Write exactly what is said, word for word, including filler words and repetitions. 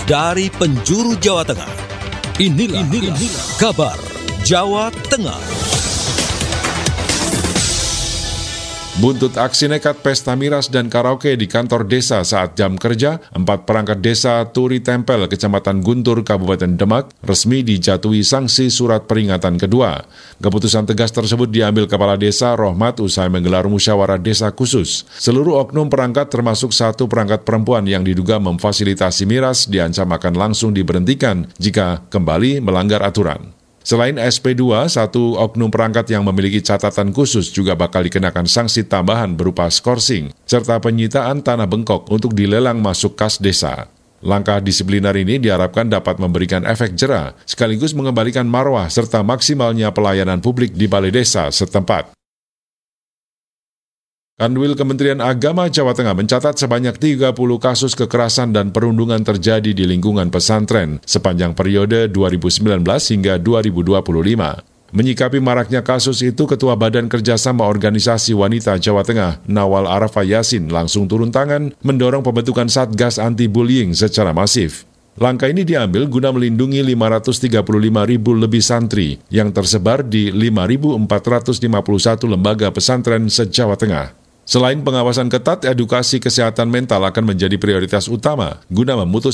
dari penjuru Jawa Tengah. Inilah, inilah, inilah kabar Jawa Tengah. Buntut aksi nekat pesta miras dan karaoke di kantor desa saat jam kerja, empat perangkat desa Turi Tempel, Kecamatan Guntur, Kabupaten Demak, resmi dijatuhi sanksi surat peringatan kedua. Keputusan tegas tersebut diambil Kepala Desa Rohmat usai menggelar musyawarah desa khusus. Seluruh oknum perangkat termasuk satu perangkat perempuan yang diduga memfasilitasi miras diancam akan langsung diberhentikan jika kembali melanggar aturan. Selain S P dua, satu oknum perangkat yang memiliki catatan khusus juga bakal dikenakan sanksi tambahan berupa skorsing, serta penyitaan tanah bengkok untuk dilelang masuk kas desa. Langkah disipliner ini diharapkan dapat memberikan efek jera, sekaligus mengembalikan marwah serta maksimalnya pelayanan publik di balai desa setempat. Kanwil Kementerian Agama Jawa Tengah mencatat sebanyak tiga puluh kasus kekerasan dan perundungan terjadi di lingkungan pesantren sepanjang periode dua ribu sembilan belas hingga dua ribu dua puluh lima. Menyikapi maraknya kasus itu, Ketua Badan Kerjasama Organisasi Wanita Jawa Tengah, Nawal Arafah Yasin, langsung turun tangan mendorong pembentukan Satgas Anti-Bullying secara masif. Langkah ini diambil guna melindungi lima ratus tiga puluh lima ribu lebih santri yang tersebar di lima ribu empat ratus lima puluh satu lembaga pesantren se-Jawa Tengah. Selain pengawasan ketat, edukasi kesehatan mental akan menjadi prioritas utama guna memutus